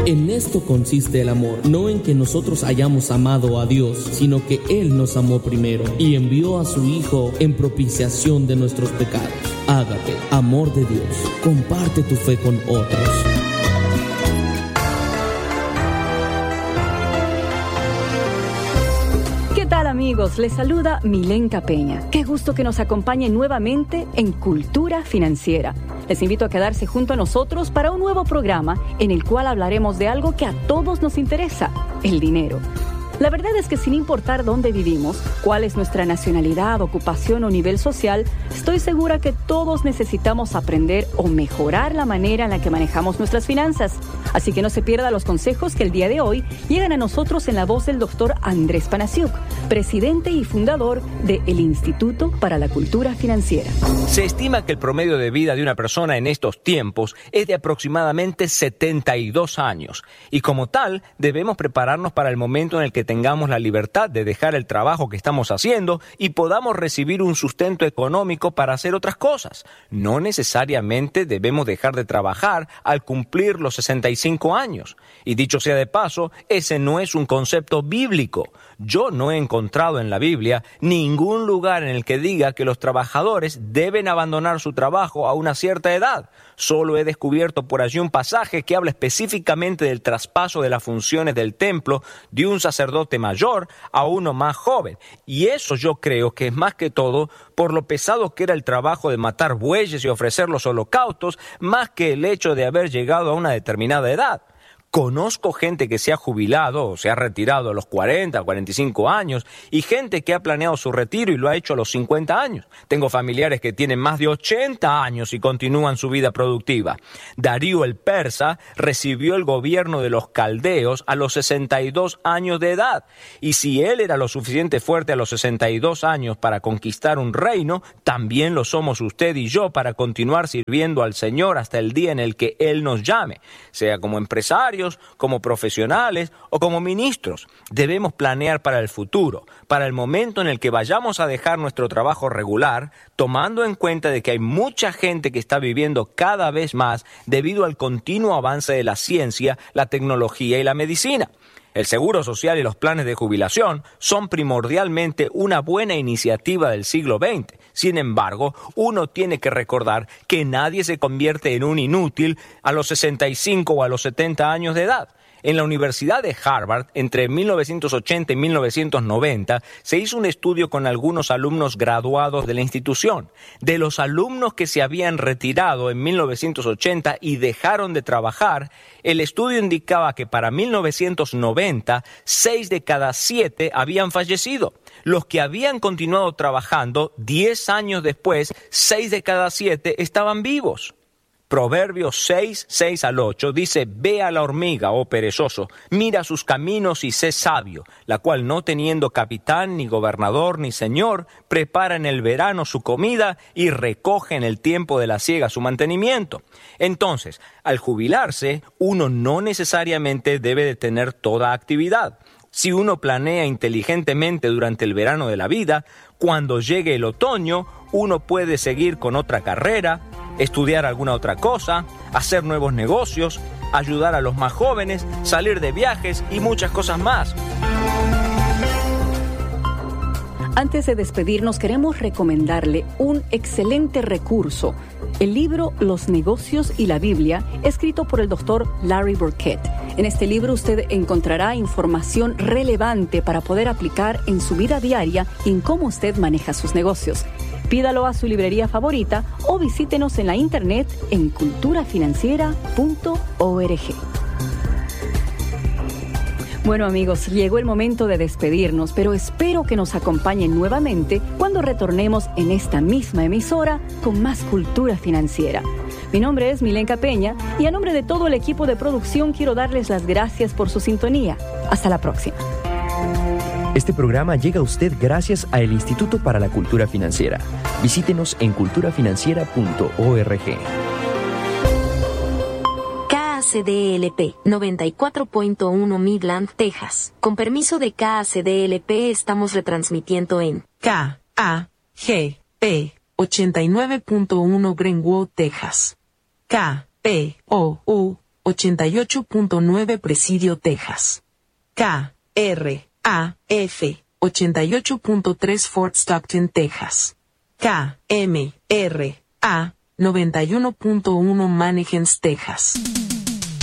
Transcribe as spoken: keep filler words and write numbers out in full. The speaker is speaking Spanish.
En esto consiste el amor, no en que nosotros hayamos amado a Dios, sino que Él nos amó primero y envió a su Hijo en propiciación de nuestros pecados. Ágape, amor de Dios. Comparte tu fe con otros. ¿Qué tal, amigos? Les saluda Milenka Peña. Qué gusto que nos acompañen nuevamente en Cultura Financiera. Les invito a quedarse junto a nosotros para un nuevo programa en el cual hablaremos de algo que a todos nos interesa, el dinero. La verdad es que sin importar dónde vivimos, cuál es nuestra nacionalidad, ocupación o nivel social, estoy segura que todos necesitamos aprender o mejorar la manera en la que manejamos nuestras finanzas. Así que no se pierda los consejos que el día de hoy llegan a nosotros en la voz del doctor Andrés Panasiuk, presidente y fundador del Instituto para la Cultura Financiera. Se estima que el promedio de vida de una persona en estos tiempos es de aproximadamente setenta y dos años, y como tal debemos prepararnos para el momento en el que tengamos la libertad de dejar el trabajo que estamos haciendo y podamos recibir un sustento económico para hacer otras cosas. No necesariamente debemos dejar de trabajar al cumplir los sesenta y cinco años. Y dicho sea de paso, ese no es un concepto bíblico. Yo no he encontrado en la Biblia ningún lugar en el que diga que los trabajadores deben abandonar su trabajo a una cierta edad. Solo he descubierto por allí un pasaje que habla específicamente del traspaso de las funciones del templo de un sacerdote mayor a uno más joven. Y eso yo creo que es más que todo por lo pesado que era el trabajo de matar bueyes y ofrecer los holocaustos, más que el hecho de haber llegado a una determinada edad. Conozco gente que se ha jubilado o se ha retirado a los cuarenta, cuarenta y cinco años y gente que ha planeado su retiro y lo ha hecho a los cincuenta años. Tengo familiares que tienen más de ochenta años y continúan su vida productiva. Darío el Persa recibió el gobierno de los caldeos a los sesenta y dos años de edad. Y si él era lo suficiente fuerte a los sesenta y dos años para conquistar un reino, también lo somos usted y yo para continuar sirviendo al Señor hasta el día en el que Él nos llame, sea como empresario, como profesionales o como ministros. Debemos planear para el futuro, para el momento en el que vayamos a dejar nuestro trabajo regular, tomando en cuenta de que hay mucha gente que está viviendo cada vez más debido al continuo avance de la ciencia, la tecnología y la medicina. El seguro social y los planes de jubilación son primordialmente una buena iniciativa del siglo veinte. Sin embargo, uno tiene que recordar que nadie se convierte en un inútil a los sesenta y cinco o a los setenta años de edad. En la Universidad de Harvard, entre mil novecientos ochenta y mil novecientos noventa, se hizo un estudio con algunos alumnos graduados de la institución. De los alumnos que se habían retirado en mil novecientos ochenta y dejaron de trabajar, el estudio indicaba que para mil novecientos noventa, seis de cada siete habían fallecido. Los que habían continuado trabajando, diez años después, seis de cada siete estaban vivos. Proverbios seis, seis al ocho dice: Ve a la hormiga, oh perezoso, mira sus caminos y sé sabio, la cual no teniendo capitán, ni gobernador, ni señor, prepara en el verano su comida y recoge en el tiempo de la siega su mantenimiento. Entonces, al jubilarse, uno no necesariamente debe de tener toda actividad. Si uno planea inteligentemente durante el verano de la vida, cuando llegue el otoño, uno puede seguir con otra carrera, estudiar alguna otra cosa, hacer nuevos negocios, ayudar a los más jóvenes, salir de viajes y muchas cosas más. Antes de despedirnos, queremos recomendarle un excelente recurso, el libro Los negocios y la Biblia, escrito por el doctor Larry Burkett. En este libro usted encontrará información relevante para poder aplicar en su vida diaria y en cómo usted maneja sus negocios. Pídalo a su librería favorita o visítenos en la internet en cultura financiera punto org. Bueno, amigos, llegó el momento de despedirnos, pero espero que nos acompañen nuevamente cuando retornemos en esta misma emisora con más Cultura Financiera. Mi nombre es Milenka Peña y a nombre de todo el equipo de producción quiero darles las gracias por su sintonía. Hasta la próxima. Este programa llega a usted gracias a el Instituto para la Cultura Financiera. Visítenos en cultura financiera punto org. K A C D L P noventa y cuatro punto uno Midland, Texas. Con permiso de K A C D L P estamos retransmitiendo en K A G P ochenta y nueve punto uno Greenwood, Texas. K P O U ochenta y ocho punto nueve Presidio, Texas. K R A F ochenta y ocho punto tres Fort Stockton, Texas. K M R A noventa y uno punto uno Mannequins, Texas.